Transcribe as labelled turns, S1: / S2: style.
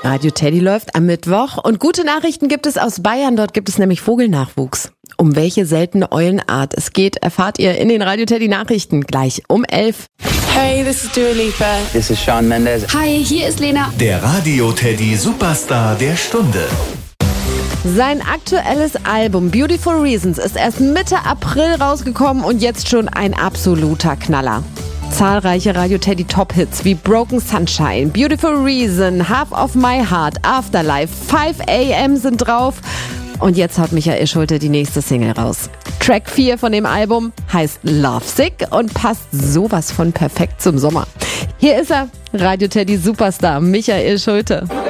S1: Radio Teddy läuft am Mittwoch und gute Nachrichten gibt es aus Bayern. Dort gibt es nämlich Vogelnachwuchs. Um welche seltene Eulenart es geht, erfahrt ihr in den Radio Teddy Nachrichten gleich um 11.
S2: Hey, this is Dua Lipa.
S3: This is Shawn Mendes.
S4: Hi, hier ist Lena.
S5: Der Radio Teddy Superstar der Stunde.
S1: Sein aktuelles Album Beautiful Reasons ist erst Mitte April rausgekommen und jetzt schon ein absoluter Knaller. Zahlreiche Radio Teddy Top-Hits wie Broken Sunshine, Beautiful Reason, Half of My Heart, Afterlife, 5 AM sind drauf. Und jetzt haut Michael Schulte die nächste Single raus. Track 4 von dem Album heißt Lovesick und passt sowas von perfekt zum Sommer. Hier ist er, Radio Teddy Superstar Michael Schulte.